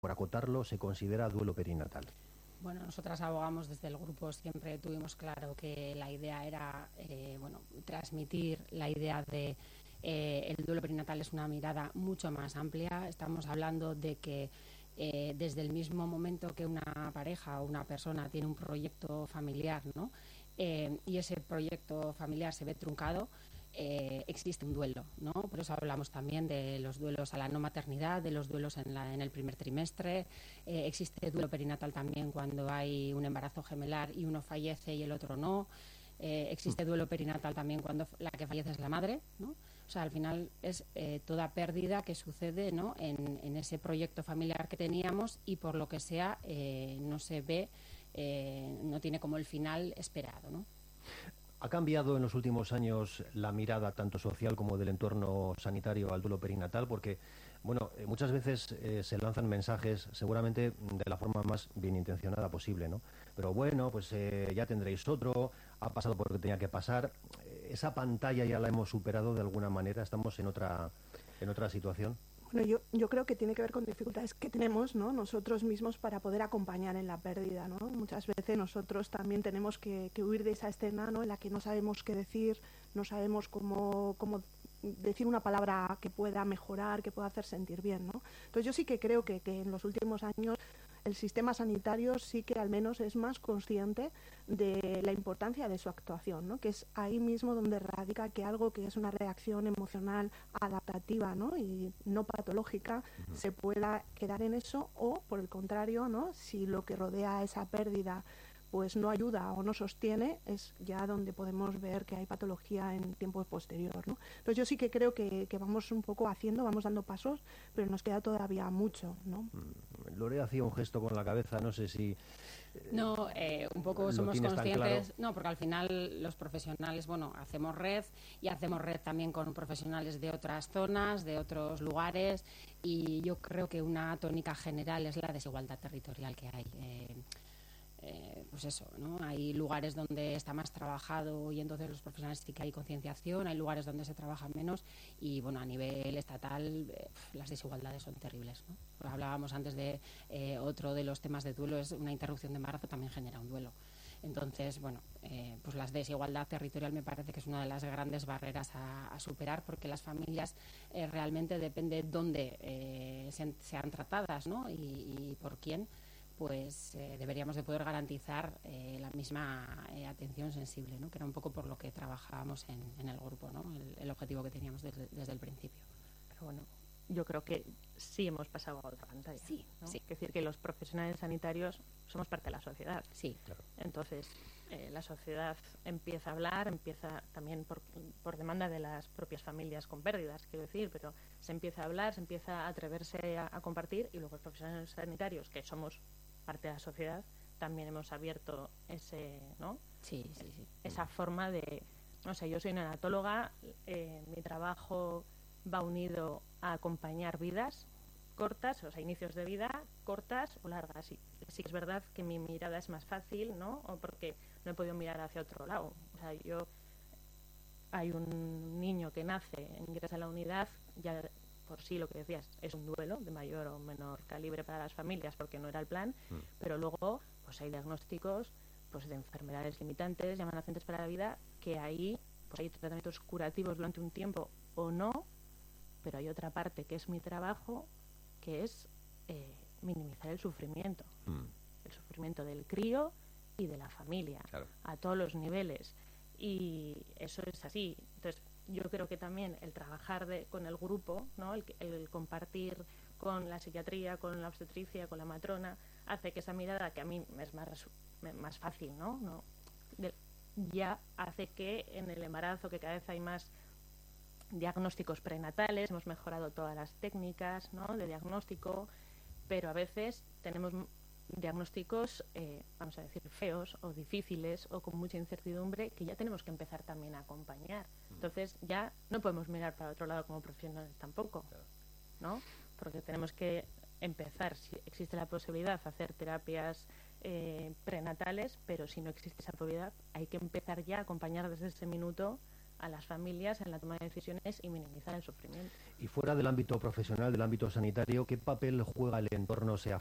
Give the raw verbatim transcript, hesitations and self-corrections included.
por acotarlo, se considera duelo perinatal? Bueno, nosotras abogamos desde el grupo, siempre tuvimos claro que la idea era eh, bueno, transmitir la idea de eh, el duelo perinatal es una mirada mucho más amplia. Estamos hablando de que eh, desde el mismo momento que una pareja o una persona tiene un proyecto familiar, ¿no? eh, y ese proyecto familiar se ve truncado, Eh, existe un duelo, ¿no? Por eso hablamos también de los duelos a la no maternidad, de los duelos en, la, en el primer trimestre. Eh, existe duelo perinatal también cuando hay un embarazo gemelar y uno fallece y el otro no. Eh, existe duelo perinatal también cuando la que fallece es la madre, ¿no? O sea, al final es eh, toda pérdida que sucede, ¿no? en, en ese proyecto familiar que teníamos y por lo que sea eh, no se ve, eh, no tiene como el final esperado, ¿no? ¿Ha cambiado en los últimos años la mirada tanto social como del entorno sanitario al duelo perinatal? Porque, bueno, eh, muchas veces eh, se lanzan mensajes seguramente de la forma más bien intencionada posible, ¿no? Pero bueno, pues eh, ya tendréis otro, ha pasado por lo que tenía que pasar. Eh, esa pantalla ya la hemos superado de alguna manera, estamos en otra, en otra situación. Bueno, yo, yo creo que tiene que ver con dificultades que tenemos, ¿no? nosotros mismos para poder acompañar en la pérdida, ¿no? Muchas veces nosotros también tenemos que, que huir de esa escena, ¿no? En la que no sabemos qué decir, no sabemos cómo, cómo decir una palabra que pueda mejorar, que pueda hacer sentir bien, ¿no? Entonces yo sí que creo que, que en los últimos años el sistema sanitario sí que al menos es más consciente de la importancia de su actuación, ¿no? Que es ahí mismo donde radica que algo que es una reacción emocional adaptativa, ¿no? Y no patológica, uh-huh, se pueda quedar en eso o, por el contrario, ¿no? Si lo que rodea esa pérdida pues no ayuda o no sostiene, es ya donde podemos ver que hay patología en tiempo posterior, ¿no? Entonces yo sí que creo que, que vamos un poco haciendo, vamos dando pasos, pero nos queda todavía mucho, ¿no? Lore hacía un gesto con la cabeza, no sé si... Eh, no, eh, un poco somos conscientes, claro. No, porque al final los profesionales, bueno, hacemos red y hacemos red también con profesionales de otras zonas, de otros lugares, y yo creo que una tónica general es la desigualdad territorial que hay. Eh, Eh, pues eso, ¿no? Hay lugares donde está más trabajado y entonces los profesionales sí que hay concienciación, hay lugares donde se trabaja menos y bueno, a nivel estatal eh, las desigualdades son terribles, ¿no? Pues hablábamos antes de eh, otro de los temas de duelo, es una interrupción de embarazo también genera un duelo. Entonces, bueno, eh, pues la desigualdad territorial me parece que es una de las grandes barreras a, a superar, porque las familias eh, realmente depende dónde eh, sean, sean tratadas, ¿no? Y, y por quién, pues eh, deberíamos de poder garantizar eh, la misma eh, atención sensible, ¿no? Que era un poco por lo que trabajábamos en, en el grupo, ¿no? El, el objetivo que teníamos desde, desde el principio. Pero bueno, yo creo que sí hemos pasado a otra pantalla. Sí, ¿no? sí. Es decir, que los profesionales sanitarios somos parte de la sociedad. Sí, claro. Entonces, eh, la sociedad empieza a hablar, empieza también por, por demanda de las propias familias con pérdidas, quiero decir, pero se empieza a hablar, se empieza a atreverse a, a compartir, y luego los profesionales sanitarios, que somos parte de la sociedad, también hemos abierto ese, ¿no? Sí, sí, sí. Esa forma de, no sé, yo soy neonatóloga, eh, mi trabajo va unido a acompañar vidas cortas, o sea, inicios de vida cortas o largas. Y sí que es verdad que mi mirada es más fácil, ¿no? O porque no he podido mirar hacia otro lado. O sea, yo, hay un niño que nace, ingresa a la unidad, ya por sí lo que decías es un duelo de mayor o menor calibre para las familias porque no era el plan, mm. pero luego pues hay diagnósticos pues de enfermedades limitantes, amenazantes para la vida, que ahí pues hay tratamientos curativos durante un tiempo o no, pero hay otra parte que es mi trabajo, que es eh, minimizar el sufrimiento, mm. el sufrimiento del crío y de la familia, claro, a todos los niveles, y eso es así. Entonces yo creo que también el trabajar de, con el grupo, ¿no? el, el compartir con la psiquiatría, con la obstetricia, con la matrona, hace que esa mirada, que a mí es más, más fácil, ¿no? no de, ya hace que en el embarazo, que cada vez hay más diagnósticos prenatales, hemos mejorado todas las técnicas, ¿no? de diagnóstico, pero a veces tenemos diagnósticos, eh, vamos a decir, feos o difíciles o con mucha incertidumbre, que ya tenemos que empezar también a acompañar. Entonces ya no podemos mirar para otro lado como profesionales tampoco, ¿no? Porque tenemos que empezar, si existe la posibilidad, hacer terapias eh, prenatales, pero si no existe esa posibilidad, hay que empezar ya a acompañar desde ese minuto a las familias en la toma de decisiones y minimizar el sufrimiento. Y fuera del ámbito profesional, del ámbito sanitario, ¿qué papel juega el entorno, sea